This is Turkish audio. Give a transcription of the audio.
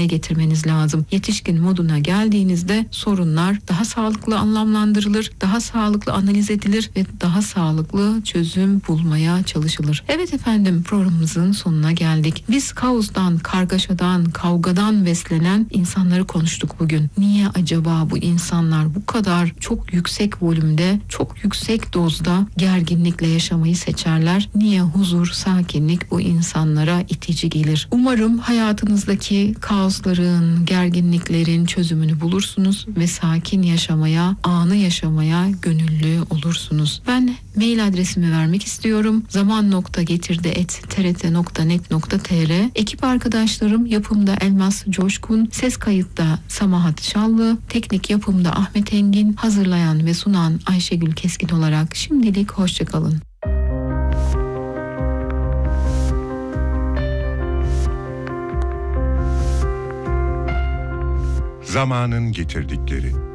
hizaya getirmeniz lazım. Yetişkin moduna geldiğinizde sorunlar daha sağlıklı anlamlandırılır, daha sağlıklı analiz edilir ve daha sağlıklı çözüm bulmaya çalışılır. Evet efendim, programımızın sonuna geldik. Biz kaostan, kargaşadan, kavgadan beslenen insanları konuştuk bugün. Niye acaba bu insanlar bu kadar çok yüksek volümde, çok yüksek dozda gerginlikle yaşamayı seçerler? Niye huzur, sakinlik bu insanlara itici gelir? Umarım hayatınızdaki kaosların, gerginliklerin çözümünü bulursunuz ve sakin yaşamaya, anı yaşamaya gönüllü olursunuz. Ben mail adresimi vermek istiyorum. zaman.getirdi@trt.net.tr. Ekip arkadaşlarım yapımda Elmas Coşkun, ses kayıtta Samahat Şallı, teknik yapımda Ahmet Engin, hazırlayan ve sunan Ayşegül Keskin olarak şimdilik hoşçakalın. Zamanın getirdikleri.